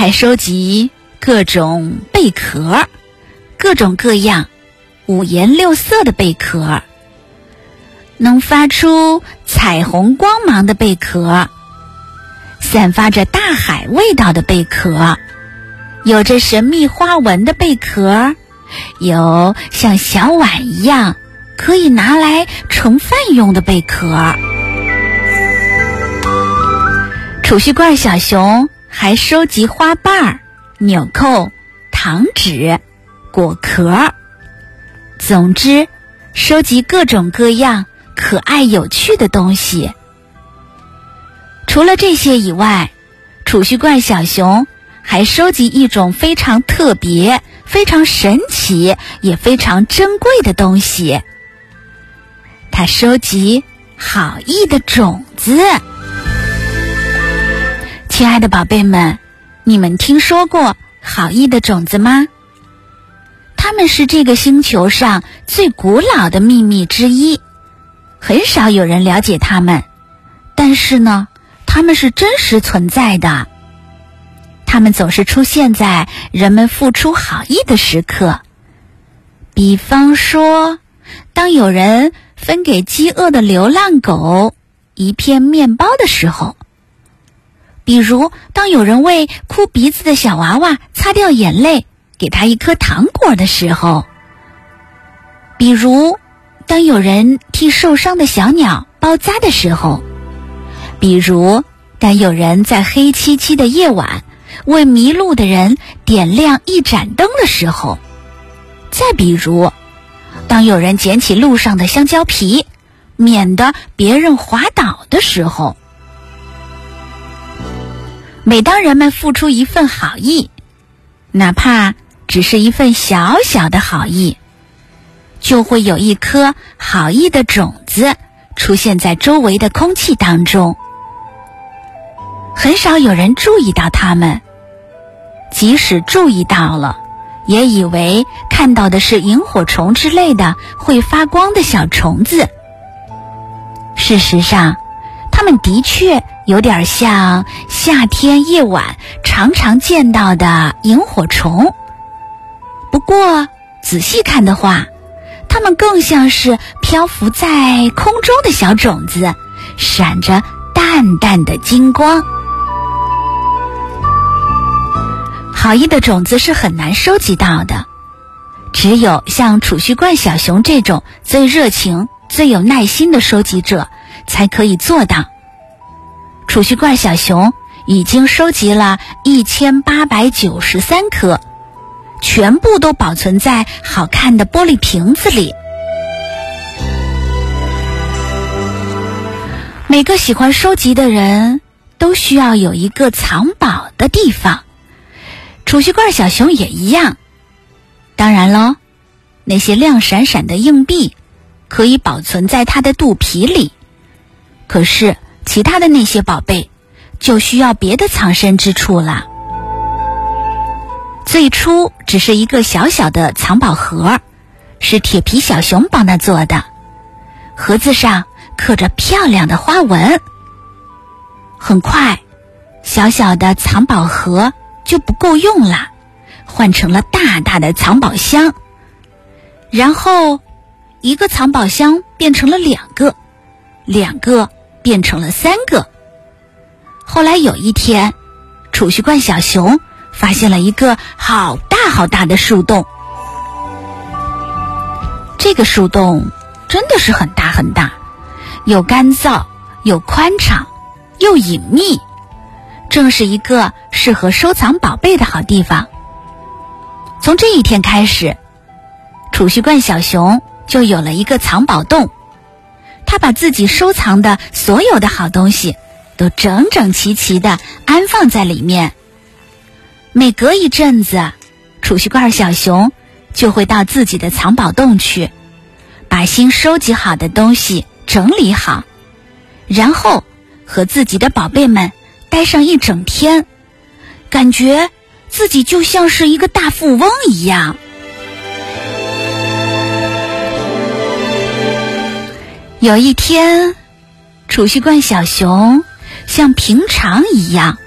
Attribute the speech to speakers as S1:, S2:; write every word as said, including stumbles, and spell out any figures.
S1: 还收集各种贝壳，各种各样五颜六色的贝壳，能发出彩虹光芒的贝壳，散发着大海味道的贝壳，有着神秘花纹的贝壳，有像小碗一样可以拿来盛饭用的贝壳。储蓄罐小熊还收集花瓣、纽扣、糖纸、果壳，总之收集各种各样可爱有趣的东西。除了这些以外，储蓄罐小熊还收集一种非常特别、非常神奇也非常珍贵的东西。它收集好意的种子。亲爱的宝贝们，你们听说过好意的种子吗？它们是这个星球上最古老的秘密之一，很少有人了解它们，但是呢，它们是真实存在的。它们总是出现在人们付出好意的时刻，比方说，当有人分给饥饿的流浪狗一片面包的时候，比如当有人为哭鼻子的小娃娃擦掉眼泪，给他一颗糖果的时候，比如当有人替受伤的小鸟包扎的时候，比如当有人在黑漆漆的夜晚为迷路的人点亮一盏灯的时候，再比如当有人捡起路上的香蕉皮，免得别人滑倒的时候。每当人们付出一份好意，哪怕只是一份小小的好意，就会有一颗好意的种子出现在周围的空气当中。很少有人注意到它们，即使注意到了，也以为看到的是萤火虫之类的会发光的小虫子。事实上，它们的确有点像夏天夜晚常常见到的萤火虫，不过仔细看的话，它们更像是漂浮在空中的小种子，闪着淡淡的金光。好意的种子是很难收集到的，只有像储蓄罐小熊这种最热情、最有耐心的收集者才可以做到。储蓄罐小熊已经收集了一千八百九十三颗，全部都保存在好看的玻璃瓶子里。每个喜欢收集的人都需要有一个藏宝的地方，储蓄罐小熊也一样。当然咯，那些亮闪闪的硬币可以保存在它的肚皮里，可是其他的那些宝贝就需要别的藏身之处了。最初只是一个小小的藏宝盒，是铁皮小熊帮他做的，盒子上刻着漂亮的花纹。很快，小小的藏宝盒就不够用了，换成了大大的藏宝箱，然后一个藏宝箱变成了两个，两个变成了三个。后来有一天，储蓄罐小熊发现了一个好大好大的树洞。这个树洞真的是很大很大，又干燥又宽敞又隐秘，正是一个适合收藏宝贝的好地方。从这一天开始，储蓄罐小熊就有了一个藏宝洞，他把自己收藏的所有的好东西都整整齐齐地安放在里面。每隔一阵子，储蓄罐小熊就会到自己的藏宝洞去，把新收集好的东西整理好，然后和自己的宝贝们待上一整天，感觉自己就像是一个大富翁一样。有一天，储蓄罐小熊像平常一样